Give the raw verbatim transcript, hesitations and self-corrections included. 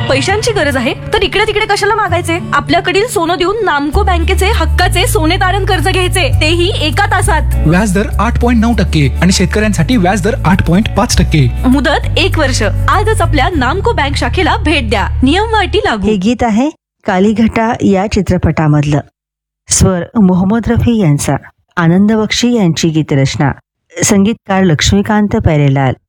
पैशांची गरज आहे तर इकडे तिकडे कशाला मागायचे? आपल्याकडील सोनं देऊन नामको बँकेचे हक्काचे सोने तारण कर्ज घ्यायचे, तेही एका तासात. व्याजदर आठ पॉईंट नऊ टक्के आणि शेतकऱ्यांसाठी व्याजदर आठ पॉईंट पाच टक्के. मुदत एक वर्ष. आजच आपल्या नामको बँक शाखेला भेट द्या. नियम व अटी लागू. हे गीत आहे कालीघटा या चित्रपटामधलं. स्वर मोहम्मद रफी यांचा, आनंद बक्षी यांची गीतरचना, संगीतकार लक्ष्मीकांत पैरेलाल.